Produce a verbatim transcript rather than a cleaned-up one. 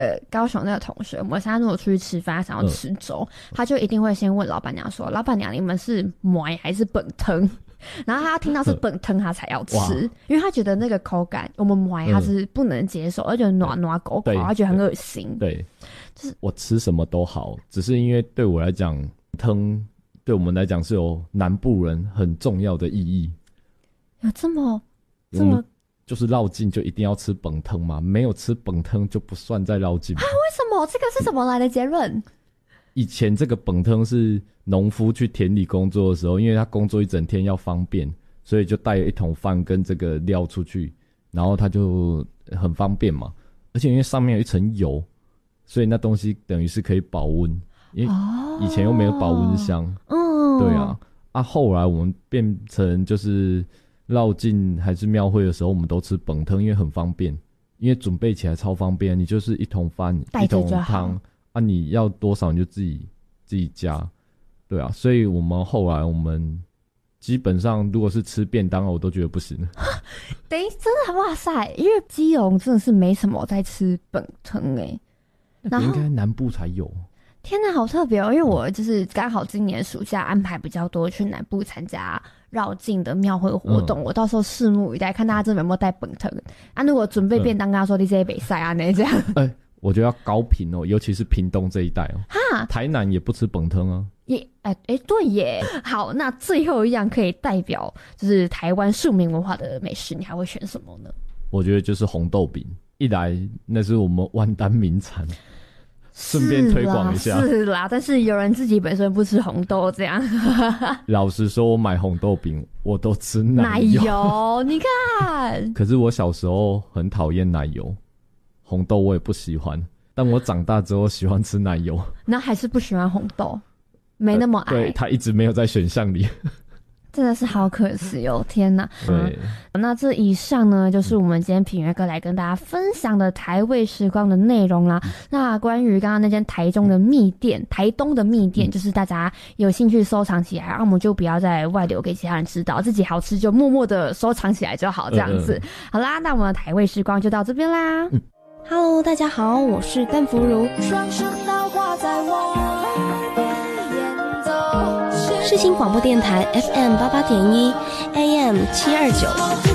呃，高雄那个同学，我们现在如果出去吃饭，想要吃粥，嗯、他就一定会先问老板娘说：“老板娘，你们是糜还是本汤？”然后他听到是本汤，他才要吃，因为他觉得那个口感，我们糜他是不能接受，而且软软狗狗，他觉得很恶心。 对，就是我吃什么都好，只是因为对我来讲，汤对我们来讲是有南部人很重要的意义。 有这么这么。 就是绕境就一定要吃本汤嘛，没有吃本汤就不算在绕境。啊， 为什么？这个是怎么来的结论？ 以前这个本汤是农夫去田里工作的时候，因为他工作一整天要方便，所以就带了一桶饭跟这个料出去，然后他就很方便嘛。而且因为上面有一层油，所以那东西等于是可以保温，因为以前又没有保温箱。嗯，对啊。啊，后来我们变成就是绕境还是庙会的时候，我们都吃本汤，因为很方便，因为准备起来超方便，你就是一桶饭一桶汤啊，你要多少你就自己自己加，对啊，所以我们后来我们基本上如果是吃便当我都觉得不行。 等于真的哇塞，因为基隆真的是没什么在吃本汤诶， 那应该南部才有。 天哪，好特别哦！因为我就是刚好今年暑假安排比较多去南部参加绕境的庙会活动，嗯、我到时候拭目以待，看大家真的有没有带本汤啊！如果准备便当，跟他说你这些北塞啊那这样。 哎、欸，我觉得要高屏哦，尤其是屏东这一带哦。哈，台南也不吃本汤啊。 也哎哎、欸，对耶。好，那最后一样可以代表就是台湾庶民文化的美食，你还会选什么呢？ 我觉得就是红豆饼，一来那是我们万丹名产。顺便推广一下， 是啦，但是有人自己本身不吃红豆，这样。 老实说，我买红豆饼我都吃奶油， 奶油你看。 可是我小时候很讨厌奶油，红豆我也不喜欢，但我长大之后喜欢吃奶油。 那还是不喜欢红豆，没那么爱。 呃、对，它一直没有在选项里。 真的是好可惜哦，天哪！ 对、 嗯，那这以上呢，就是我们今天品月哥来跟大家分享的台味时光的内容啦。嗯、那关于刚刚那间台中的蜜店，台东的蜜店，嗯、就是大家有兴趣收藏起来，然后我们就不要再外流给其他人知道，自己好吃就默默的收藏起来就好，这样子。嗯嗯好啦，那我们的台味时光就到这边啦。嗯、Hello， 大家好，我是淡芙如。双声道挂在我。世新广播电台 F M 八八点一 A M 七二九。